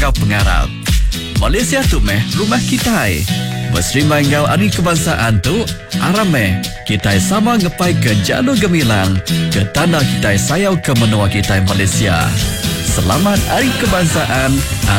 kau pengarap. Malaysia tu meh rumah kita. Bersrimai ngau hari kebangsaan tu arame kita sama ngepai ke jalur gemilang ke tanah kita sayau ke menua kita Malaysia. Selamat Hari Kebangsaan